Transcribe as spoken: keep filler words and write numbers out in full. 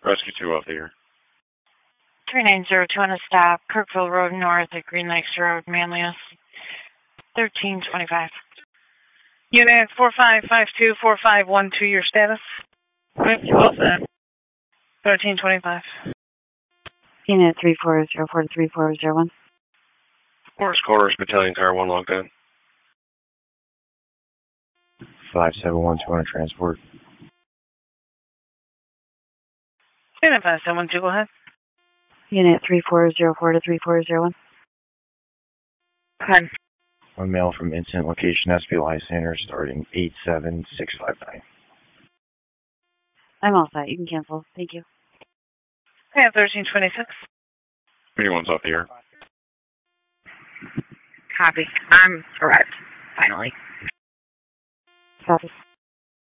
Rescue two off the air. three nine zero two on a stop, Kirkville Road North at Green Lakes Road, Manlius. thirteen twenty-five. Unit four five five two four five one two, your status? Rescue all set. thirteen twenty-five. Unit three four zero four to three four zero one. Forest Quarters, Battalion Tower one logged in. five seven one two on a transport. Unit five seven one two, go ahead. Unit three four zero four to three four zero one. Ten. One mail from incident location S P Lysander starting eight seven six five nine. I'm all set. You can cancel. Thank you. Yeah, thirteen twenty-six. Anyone's off the air. Copy. I'm arrived. Finally. Copy.